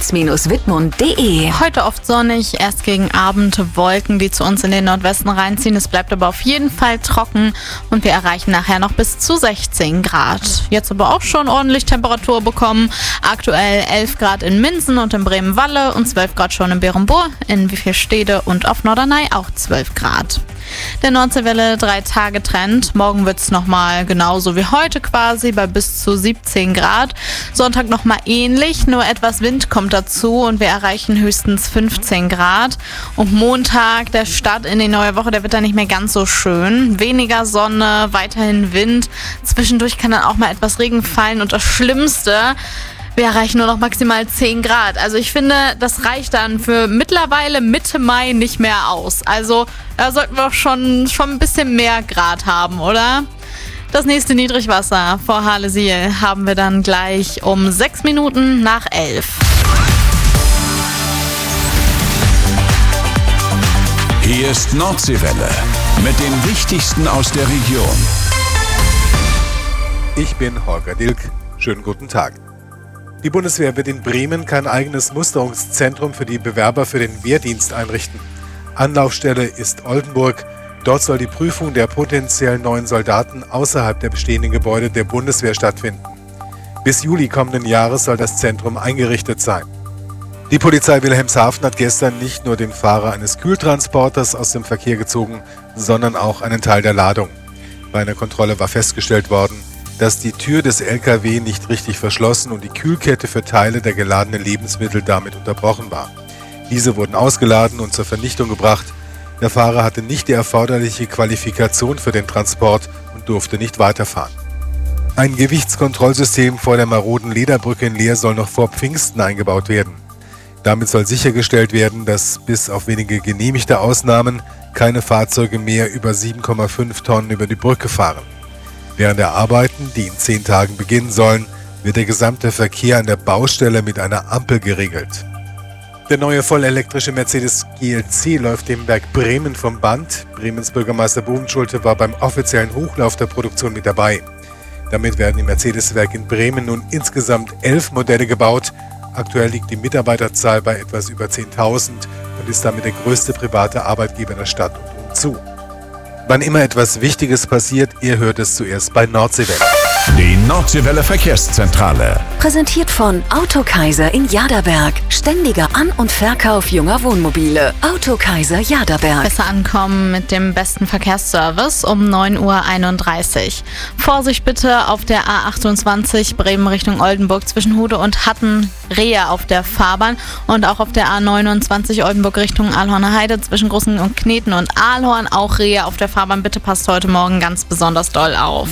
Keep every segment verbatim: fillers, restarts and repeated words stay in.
schulz Bindestrich wittmund punkt de. Heute oft sonnig, erst gegen Abend Wolken, die zu uns in den Nordwesten reinziehen. Es bleibt aber auf jeden Fall trocken und wir erreichen nachher noch bis zu sechzehn Grad. Jetzt aber auch schon ordentlich Temperatur bekommen. Aktuell elf Grad in Minsen und in Bremen-Walle und zwölf Grad schon in Beerenburg, in Wievielstede und auf Norderney auch zwölf Grad. Der Nordseewelle drei Tage Trend. Morgen wird es nochmal genauso wie heute quasi bei bis zu siebzehn Grad. Sonntag nochmal ähnlich, nur etwas Wind kommt dazu und wir erreichen höchstens fünfzehn Grad. Und Montag, der Start in die neue Woche, der wird dann nicht mehr ganz so schön. Weniger Sonne, weiterhin Wind. Zwischendurch kann dann auch mal etwas Regen fallen und das Schlimmste: wir erreichen nur noch maximal zehn Grad. Also ich finde, das reicht dann für mittlerweile Mitte Mai nicht mehr aus. Also da sollten wir auch schon, schon ein bisschen mehr Grad haben, oder? Das nächste Niedrigwasser vor Harlesiel haben wir dann gleich um sechs Minuten nach elf. Hier ist Nordseewelle mit dem Wichtigsten aus der Region. Ich bin Holger Dilk. Schönen guten Tag. Die Bundeswehr wird in Bremen kein eigenes Musterungszentrum für die Bewerber für den Wehrdienst einrichten. Anlaufstelle ist Oldenburg. Dort soll die Prüfung der potenziellen neuen Soldaten außerhalb der bestehenden Gebäude der Bundeswehr stattfinden. Bis Juli kommenden Jahres soll das Zentrum eingerichtet sein. Die Polizei Wilhelmshaven hat gestern nicht nur den Fahrer eines Kühltransporters aus dem Verkehr gezogen, sondern auch einen Teil der Ladung. Bei einer Kontrolle war festgestellt worden, dass die Tür des L K W nicht richtig verschlossen und die Kühlkette für Teile der geladenen Lebensmittel damit unterbrochen war. Diese wurden ausgeladen und zur Vernichtung gebracht. Der Fahrer hatte nicht die erforderliche Qualifikation für den Transport und durfte nicht weiterfahren. Ein Gewichtskontrollsystem vor der maroden Lederbrücke in Leer soll noch vor Pfingsten eingebaut werden. Damit soll sichergestellt werden, dass bis auf wenige genehmigte Ausnahmen keine Fahrzeuge mehr über sieben Komma fünf Tonnen über die Brücke fahren. Während der Arbeiten, die in zehn Tagen beginnen sollen, wird der gesamte Verkehr an der Baustelle mit einer Ampel geregelt. Der neue vollelektrische Mercedes G L C läuft im Werk Bremen vom Band. Bremens Bürgermeister Bovenschulte war beim offiziellen Hochlauf der Produktion mit dabei. Damit werden im Mercedes-Werk in Bremen nun insgesamt elf Modelle gebaut. Aktuell liegt die Mitarbeiterzahl bei etwas über zehntausend und ist damit der größte private Arbeitgeber in der Stadt und umzu. Wann immer etwas Wichtiges passiert, ihr hört es zuerst bei Nordseewelle. Die Nordseewelle Verkehrszentrale. Präsentiert von Autokaiser in Jaderberg. Ständiger An- und Verkauf junger Wohnmobile. Autokaiser Jaderberg. Besser ankommen mit dem besten Verkehrsservice um neun Uhr einunddreißig. Vorsicht bitte auf der A achtundzwanzig Bremen Richtung Oldenburg zwischen Hude und Hatten. Rehe auf der Fahrbahn und auch auf der A neunundzwanzig Oldenburg Richtung Alhorner Heide zwischen Großen und Kneten und Ahlhorn auch Rehe auf der Fahrbahn. Bitte passt heute Morgen ganz besonders doll auf.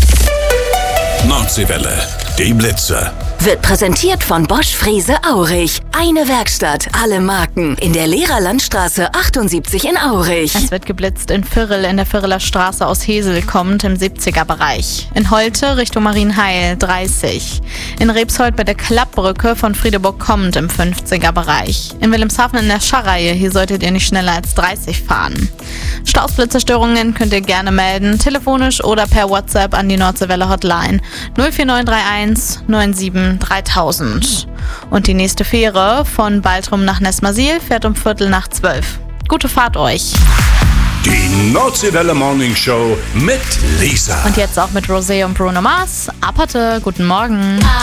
Nordseewelle, die Blitze. Wird präsentiert von Bosch Frese Aurich. Eine Werkstatt, alle Marken. In der Lehrerlandstraße achtundsiebzig in Aurich. Es wird geblitzt in Virrel, in der Virreler Straße aus Hesel kommend im siebziger Bereich. In Holte Richtung Marienheil dreißig. In Rebsold bei der Klappbrücke von Friedeburg kommend im fünfziger Bereich. In Wilhelmshaven in der Scharreihe, hier solltet ihr nicht schneller als dreißig fahren. Stausblitzerstörungen könnt ihr gerne melden, telefonisch oder per WhatsApp an die Nordseewelle Hotline null vier neun drei eins neun sieben dreitausend. Und die nächste Fähre von Baltrum nach Nesmasil fährt um Viertel nach zwölf. Gute Fahrt euch! Die Nordseewelle Morning Show mit Lisa. Und jetzt auch mit Rosé und Bruno Mars. Aperte, guten Morgen.